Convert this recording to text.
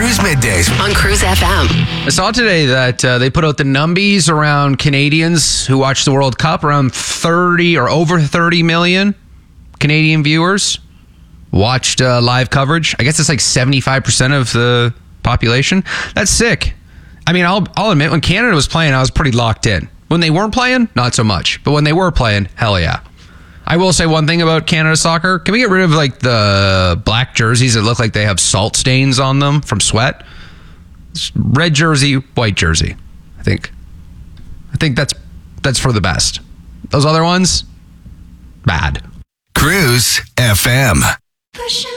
Cruise Middays on Cruise FM. I saw today that they put out the numbies around Canadians who watch the World Cup. Around 30 or over 30 million Canadian viewers watched live coverage. I guess it's like 75% of the population. That's sick. I mean, I'll admit, when Canada was playing, I was pretty locked in. When they weren't playing, not so much. But when they were playing, hell yeah. I will say one thing about Canada soccer. Can we get rid of like the black jerseys that look like they have salt stains on them from sweat? It's red jersey, white jersey. I think that's for the best. Those other ones, bad. Cruise FM.